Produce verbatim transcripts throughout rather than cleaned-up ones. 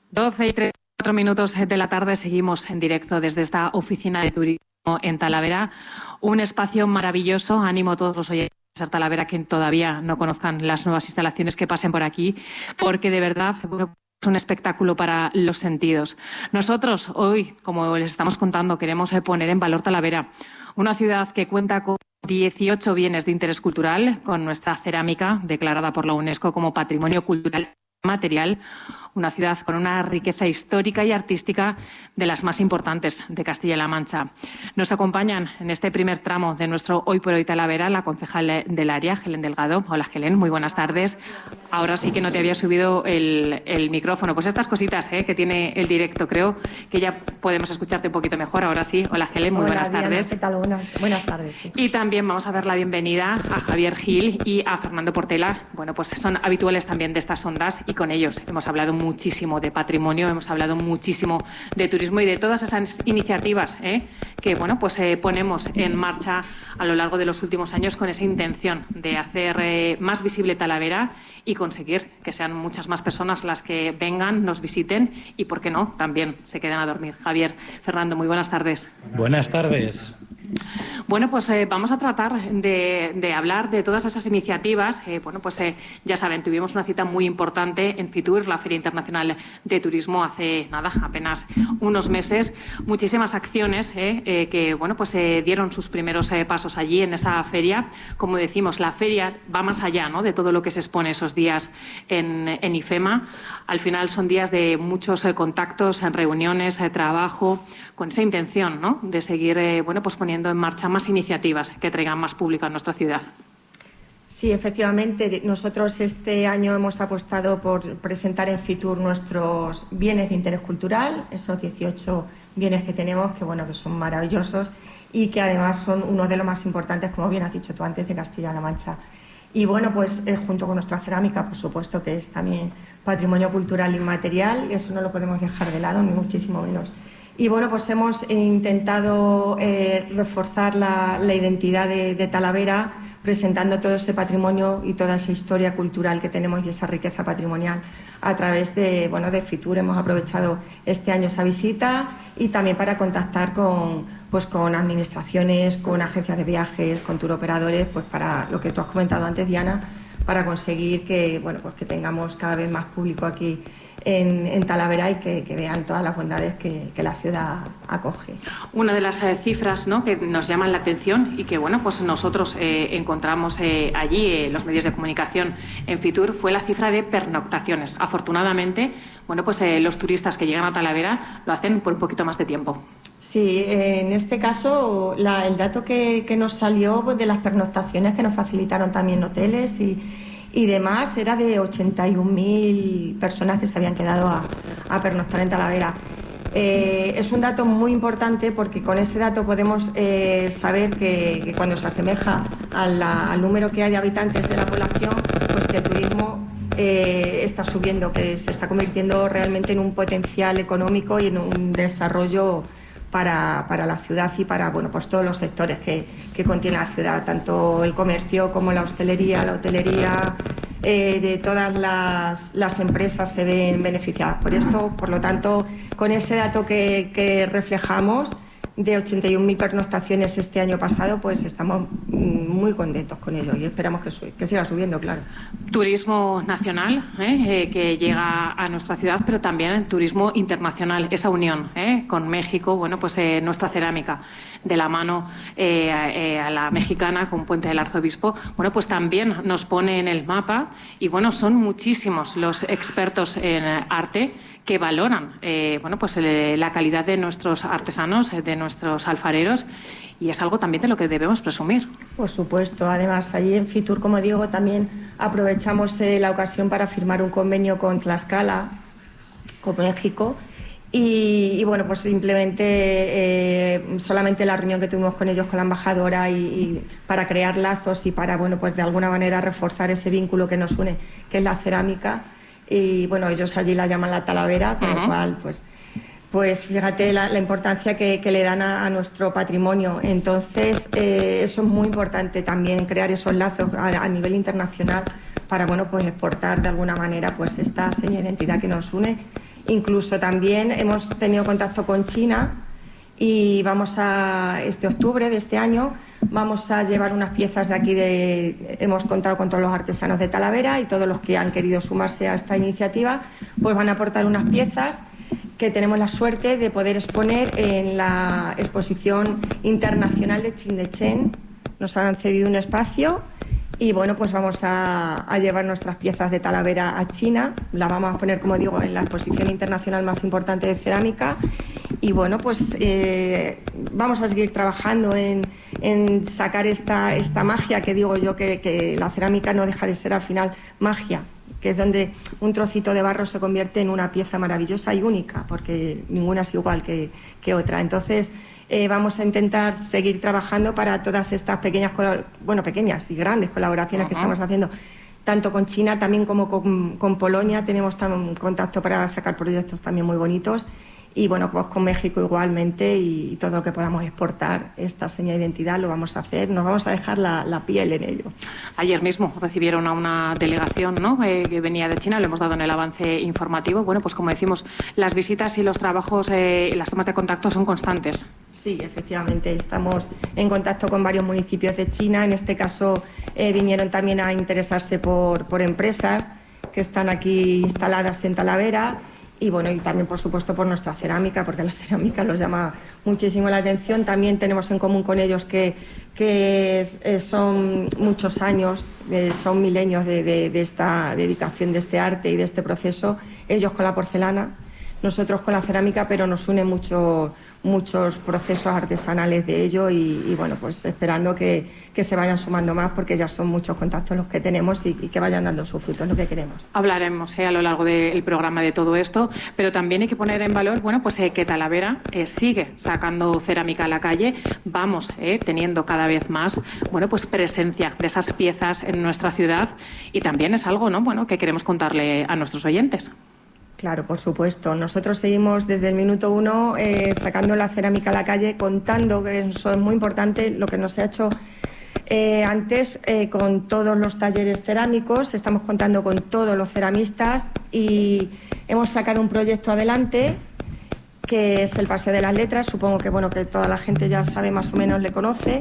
doce y treinta y cuatro minutos de la tarde seguimos en directo desde esta oficina de turismo en Talavera. Un espacio maravilloso. Ánimo a todos los oyentes de Talavera que todavía no conozcan las nuevas instalaciones, que pasen por aquí, porque de verdad bueno, es un espectáculo para los sentidos. Nosotros hoy, como les estamos contando, queremos poner en valor Talavera, una ciudad que cuenta con dieciocho bienes de interés cultural, con nuestra cerámica declarada por la UNESCO como Patrimonio Cultural Material, una ciudad con una riqueza histórica y artística de las más importantes de Castilla-La Mancha. Nos acompañan en este primer tramo de nuestro Hoy por Hoy Talavera la concejal del área, Helen Delgado. Hola, Helen, muy buenas tardes. Ahora sí que no te había subido el, el micrófono. Pues estas cositas ¿eh? que tiene el directo, creo que ya podemos escucharte un poquito mejor. Ahora sí. Hola, Helen, muy Hola, buenas Diana, tardes. ¿qué tal? Buenas, buenas tardes. Sí. Y también vamos a dar la bienvenida a Javier Gil y a Fernando Portela. Bueno, pues son habituales también de estas ondas y con ellos hemos hablado muchísimo de patrimonio, hemos hablado muchísimo de turismo y de todas esas iniciativas ¿eh? que bueno, pues, eh, ponemos en marcha a lo largo de los últimos años con esa intención de hacer eh, más visible Talavera y conseguir que sean muchas más personas las que vengan, nos visiten y, por qué no, también se queden a dormir. Javier, Fernando, muy buenas tardes. Buenas tardes. Bueno, pues eh, vamos a tratar de, de hablar de todas esas iniciativas. Eh, bueno, pues eh, ya saben, tuvimos una cita muy importante en Fitur, la Feria Internacional de Turismo, hace nada, apenas unos meses. Muchísimas acciones eh, eh, que, bueno, pues eh, dieron sus primeros eh, pasos allí en esa feria. Como decimos, la feria va más allá, ¿no?, de todo lo que se expone esos días en, en IFEMA. Al final son días de muchos eh, contactos, en reuniones, eh, trabajo, con esa intención, ¿no?, de seguir, eh, bueno, pues poniendo en marcha más iniciativas que traigan más público a nuestra ciudad. Sí, efectivamente, nosotros este año hemos apostado por presentar en Fitur nuestros bienes de interés cultural, esos dieciocho bienes que tenemos, que bueno, que son maravillosos y que además son uno de los más importantes, como bien has dicho tú antes, de Castilla-La Mancha. Y bueno, pues eh, junto con nuestra cerámica, por supuesto, que es también patrimonio cultural inmaterial, y eso no lo podemos dejar de lado, ni muchísimo menos. Y bueno, pues hemos intentado eh, reforzar la, la identidad de, de Talavera, presentando todo ese patrimonio y toda esa historia cultural que tenemos y esa riqueza patrimonial a través de, bueno, de Fitur. Hemos aprovechado este año esa visita y también para contactar con, pues, con administraciones, con agencias de viajes, con turoperadores, pues para lo que tú has comentado antes, Diana, para conseguir que, bueno, pues que tengamos cada vez más público aquí En, en Talavera y que, que vean todas las bondades que, que la ciudad acoge. Una de las eh, cifras, ¿no?, que nos llaman la atención y que bueno, pues nosotros eh, encontramos eh, allí en eh, los medios de comunicación en Fitur fue la cifra de pernoctaciones. Afortunadamente, bueno, pues eh, los turistas que llegan a Talavera lo hacen por un poquito más de tiempo. Sí, eh, en este caso la, el dato que, que nos salió pues, de las pernoctaciones que nos facilitaron también hoteles y y demás, era de ochenta y un mil personas que se habían quedado a, a pernoctar en Talavera. Eh, es un dato muy importante porque con ese dato podemos eh, saber que, que cuando se asemeja a la, al número que hay de habitantes de la población, pues que el turismo eh, está subiendo, que se está convirtiendo realmente en un potencial económico y en un desarrollo Para, para la ciudad y para bueno, pues todos los sectores que, que contiene la ciudad, tanto el comercio como la hostelería, la hotelería, eh, de todas las, las empresas se ven beneficiadas por esto. Por lo tanto, con ese dato que, que reflejamos de ochenta y un mil pernoctaciones este año pasado, pues estamos muy contentos con ello y esperamos que, que siga subiendo, claro. Turismo nacional ¿eh? Eh, que llega a nuestra ciudad, pero también turismo internacional, esa unión ¿eh? con México, bueno, pues eh, nuestra cerámica de la mano eh, eh, a la mexicana con Puente del Arzobispo, bueno, pues también nos pone en el mapa y bueno, son muchísimos los expertos en arte que valoran eh, bueno, pues eh, la calidad de nuestros artesanos, eh, de nuestros alfareros, y es algo también de lo que debemos presumir. Por supuesto. Además, allí en Fitur, como digo, también aprovechamos eh, la ocasión para firmar un convenio con Tlaxcala, con México, y, y bueno, pues simplemente eh, solamente la reunión que tuvimos con ellos, con la embajadora, y, y para crear lazos y para, bueno, pues de alguna manera reforzar ese vínculo que nos une, que es la cerámica. Y bueno, ellos allí la llaman la Talavera, con uh-huh. lo cual, pues, pues fíjate la, la importancia que, que le dan a, a nuestro patrimonio. Entonces, eh, eso es muy importante también, crear esos lazos a, a nivel internacional para, bueno, pues exportar de alguna manera pues esta seña de identidad que nos une Incluso también hemos tenido contacto con China y vamos a, este octubre de este año, vamos a llevar unas piezas de aquí, de, hemos contado con todos los artesanos de Talavera y todos los que han querido sumarse a esta iniciativa, pues van a aportar unas piezas que tenemos la suerte de poder exponer en la exposición internacional de Chindechen. Nos han cedido un espacio y bueno, pues vamos a, a llevar nuestras piezas de Talavera a China. Las vamos a poner, como digo, en la exposición internacional más importante de cerámica. Y bueno, pues eh, vamos a seguir trabajando en, en sacar esta, esta magia que digo yo, que, que la cerámica no deja de ser al final magia, que es donde un trocito de barro se convierte en una pieza maravillosa y única, porque ninguna es igual que, que otra. Entonces, eh, vamos a intentar seguir trabajando para todas estas pequeñas, bueno, pequeñas y grandes colaboraciones uh-huh. que estamos haciendo, tanto con China también como con, con Polonia. Tenemos tam, contacto para sacar proyectos también muy bonitos. Y bueno, pues con México igualmente, y, y todo lo que podamos exportar, esta seña de identidad lo vamos a hacer, nos vamos a dejar la, la piel en ello. Ayer mismo recibieron a una delegación, ¿no?, eh, que venía de China, lo hemos dado en el avance informativo. Bueno, pues como decimos, las visitas y los trabajos, eh, las tomas de contacto son constantes. Sí, efectivamente, estamos en contacto con varios municipios de China. En este caso eh, vinieron también a interesarse por, por empresas que están aquí instaladas en Talavera. Y bueno, y también por supuesto por nuestra cerámica, porque la cerámica los llama muchísimo la atención. También tenemos en común con ellos que, que es, es, son muchos años, eh, son milenios de, de, de esta dedicación, de este arte y de este proceso. Ellos con la porcelana, nosotros con la cerámica, pero nos une mucho, muchos procesos artesanales de ello y, y bueno, pues esperando que, que se vayan sumando más, porque ya son muchos contactos los que tenemos y, y que vayan dando sus frutos, lo que queremos. Hablaremos eh, a lo largo del programa de todo esto, pero también hay que poner en valor, bueno, pues eh, que Talavera eh, sigue sacando cerámica a la calle. Vamos eh, teniendo cada vez más, bueno, pues presencia de esas piezas en nuestra ciudad, y también es algo, ¿no?, bueno, que queremos contarle a nuestros oyentes. Claro, por supuesto. Nosotros seguimos desde el minuto uno eh, sacando la cerámica a la calle, contando, que eso es muy importante, lo que nos ha hecho eh, antes eh, con todos los talleres cerámicos. Estamos contando con todos los ceramistas y hemos sacado un proyecto adelante que es el Paseo de las Letras. Supongo que bueno que toda la gente ya sabe, más o menos le conoce,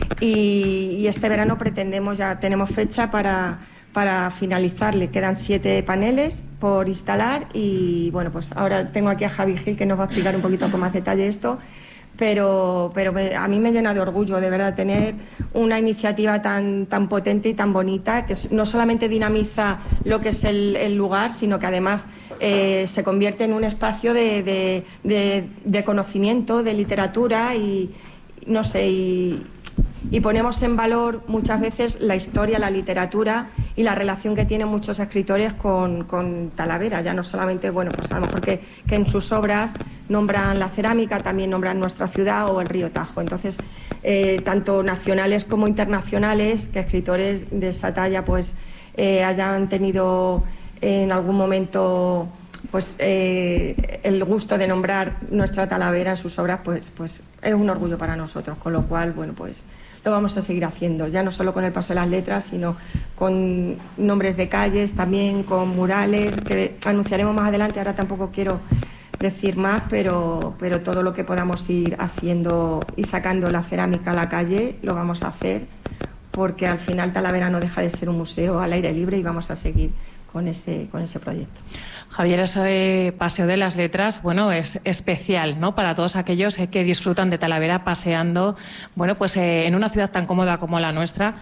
y, y este verano pretendemos, ya tenemos fecha para... para finalizar. Le quedan siete paneles por instalar y bueno, pues ahora tengo aquí a Javi Gil, que nos va a explicar un poquito con más detalle esto, pero, pero me, a mí me llena de orgullo, de verdad, tener una iniciativa tan, tan potente y tan bonita, que no solamente dinamiza lo que es el, el lugar, sino que además eh, se convierte en un espacio de, de, de, de conocimiento, de literatura y no sé, y y ponemos en valor muchas veces la historia, la literatura y la relación que tienen muchos escritores con, con Talavera. Ya no solamente, bueno, pues a lo mejor que, que en sus obras nombran la cerámica, también nombran nuestra ciudad o el río Tajo. Entonces, eh, tanto nacionales como internacionales, que escritores de esa talla pues eh, hayan tenido en algún momento pues eh, el gusto de nombrar nuestra Talavera en sus obras, pues, pues es un orgullo para nosotros, con lo cual, bueno, pues lo vamos a seguir haciendo, ya no solo con el Paso de las Letras, sino con nombres de calles, también con murales, que anunciaremos más adelante. Ahora tampoco quiero decir más, pero, pero todo lo que podamos ir haciendo y sacando la cerámica a la calle, lo vamos a hacer, porque al final Talavera no deja de ser un museo al aire libre y vamos a seguir con ese, con ese proyecto. Javier, ese Paseo de las Letras, bueno, es especial, ¿no?, para todos aquellos eh, que disfrutan de Talavera paseando, bueno, pues eh, en una ciudad tan cómoda como la nuestra,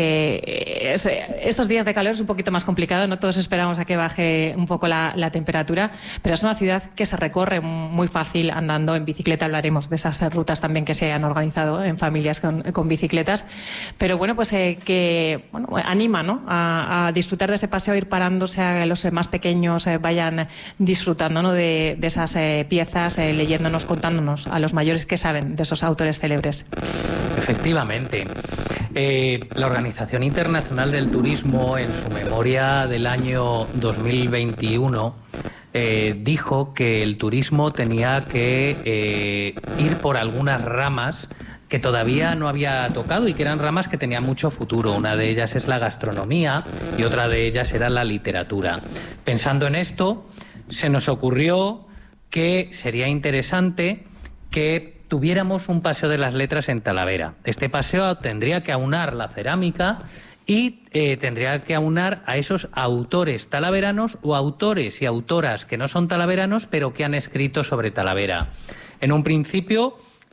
que es, estos días de calor es un poquito más complicado, no todos esperamos a que baje un poco la, la temperatura, pero es una ciudad que se recorre muy fácil andando, en bicicleta. Hablaremos de esas rutas también que se han organizado en familias con, con bicicletas, pero bueno, pues eh, que bueno, anima, ¿no?, a, a disfrutar de ese paseo, ir parándose, a los más pequeños eh, vayan disfrutando, ¿no?, de, de esas eh, piezas, eh, leyéndonos, contándonos a los mayores que saben de esos autores célebres. Efectivamente. Eh, la Organización Internacional del Turismo, en su memoria del año dos mil veintiuno, eh, dijo que el turismo tenía que eh, ir por algunas ramas que todavía no había tocado y que eran ramas que tenían mucho futuro. Una de ellas es la gastronomía y otra de ellas era la literatura. Pensando en esto, se nos ocurrió que sería interesante que tuviéramos un paseo de las letras en Talavera. Este paseo tendría que aunar la cerámica y eh, tendría que aunar a esos autores talaveranos o autores y autoras que no son talaveranos, pero que han escrito sobre Talavera. En un principio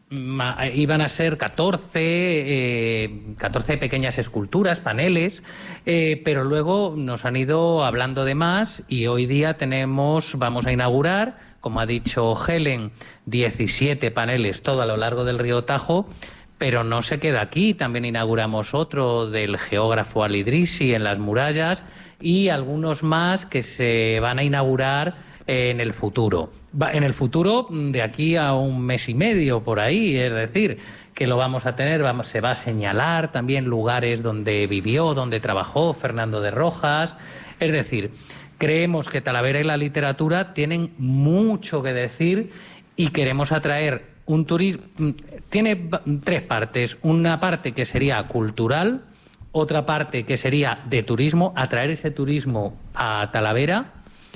iban a ser catorce, eh, catorce pequeñas esculturas, paneles, eh, pero luego nos han ido hablando de más y hoy día tenemos, vamos a inaugurar, como ha dicho Helen, diecisiete paneles todo a lo largo del río Tajo, pero no se queda aquí. También inauguramos otro del geógrafo Al-Idrisi en las murallas y algunos más que se van a inaugurar en el futuro. En el futuro, de aquí a un mes y medio por ahí, es decir, que lo vamos a tener, vamos, se va a señalar también lugares donde vivió, donde trabajó Fernando de Rojas. Es decir, creemos que Talavera y la literatura tienen mucho que decir y queremos atraer un turismo. Tiene tres partes. Una parte que sería cultural, otra parte que sería de turismo, atraer ese turismo a Talavera.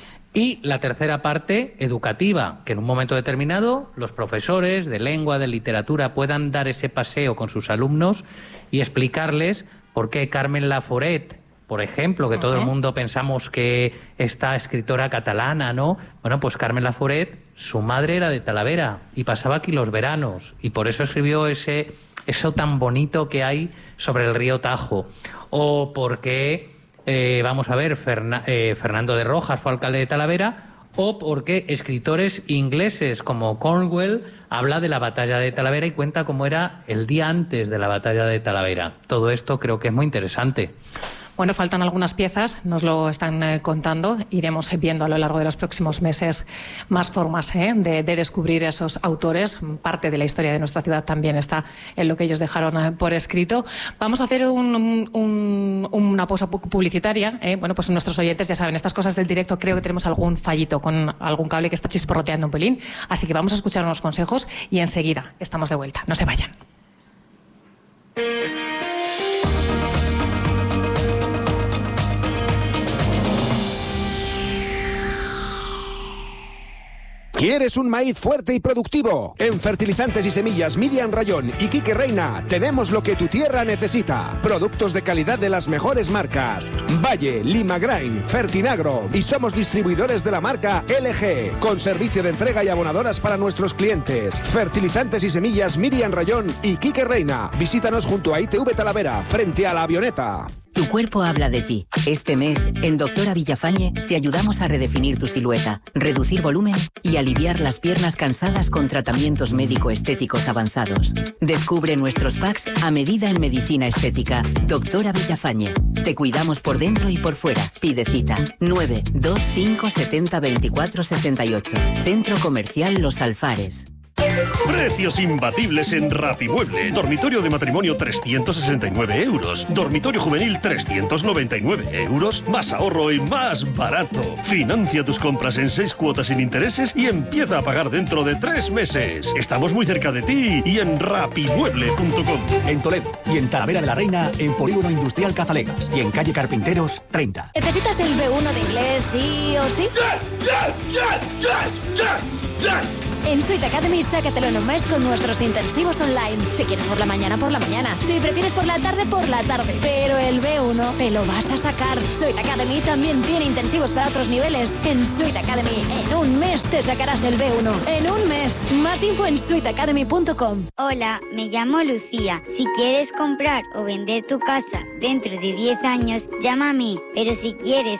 Y la tercera parte, educativa, que en un momento determinado los profesores de lengua, de literatura, puedan dar ese paseo con sus alumnos y explicarles por qué Carmen Laforet, por ejemplo, que uh-huh. todo el mundo pensamos que esta escritora catalana, ¿no? Bueno, pues Carmen Laforet, su madre era de Talavera y pasaba aquí los veranos y por eso escribió ese, eso tan bonito que hay sobre el río Tajo. O porque... Eh, vamos a ver, Ferna, eh, Fernando de Rojas fue alcalde de Talavera, o porque escritores ingleses como Cornwell habla de la batalla de Talavera y cuenta cómo era el día antes de la batalla de Talavera. Todo esto creo que es muy interesante. Bueno, faltan algunas piezas, nos lo están eh, contando. Iremos viendo a lo largo de los próximos meses más formas eh, de, de descubrir esos autores. Parte de la historia de nuestra ciudad también está en lo que ellos dejaron eh, por escrito. Vamos a hacer un, un, una pausa publicitaria. Eh. Bueno, pues nuestros oyentes ya saben, estas cosas del directo, creo que tenemos algún fallito con algún cable que está chisporroteando un pelín. Así que vamos a escuchar unos consejos y enseguida estamos de vuelta. No se vayan. ¿Quieres un maíz fuerte y productivo? En Fertilizantes y Semillas Miriam Rayón y Quique Reina tenemos lo que tu tierra necesita. Productos de calidad de las mejores marcas. Valle, Limagrain, Fertinagro y somos distribuidores de la marca L G con servicio de entrega y abonadoras para nuestros clientes. Fertilizantes y Semillas Miriam Rayón y Quique Reina. Visítanos junto a I T V Talavera, frente a la Avioneta. Tu cuerpo habla de ti. Este mes, en Doctora Villafañe, te ayudamos a redefinir tu silueta, reducir volumen y aliviar las piernas cansadas con tratamientos médico-estéticos avanzados. Descubre nuestros packs a medida en medicina estética. Doctora Villafañe. Te cuidamos por dentro y por fuera. Pide cita. nueve dos cinco siete cero veinticuatro sesenta y ocho. Centro Comercial Los Alfares. Precios imbatibles en Rapimueble. Dormitorio de matrimonio trescientos sesenta y nueve euros. Dormitorio juvenil trescientos noventa y nueve euros. Más ahorro y más barato. Financia tus compras en seis cuotas sin intereses y empieza a pagar dentro de tres meses. Estamos muy cerca de ti y en rapimueble punto com. En Toledo y en Talavera de la Reina, en Polígono Industrial Cazalegas y en calle Carpinteros treinta. ¿Necesitas el B uno de inglés sí o sí? Yes, yes, yes, yes, yes, yes. En Sweet Academy, sácatelo en un mes con nuestros intensivos online. Si quieres por la mañana, por la mañana. Si prefieres por la tarde, por la tarde. Pero el B uno te lo vas a sacar. Sweet Academy también tiene intensivos para otros niveles. En Sweet Academy, en un mes te sacarás el B uno. En un mes. Más info en sweet academy punto com. Hola, me llamo Lucía. Si quieres comprar o vender tu casa dentro de diez años, llama a mí. Pero si quieres